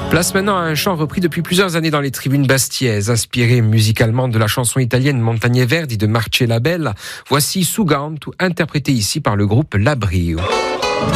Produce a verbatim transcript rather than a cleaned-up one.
Place maintenant à un chant repris depuis plusieurs années dans les tribunes bastiaises, inspiré musicalement de la chanson italienne Montagne Verdi de Marcella Bella. Voici Sugantu, interprété ici par le groupe Labrio.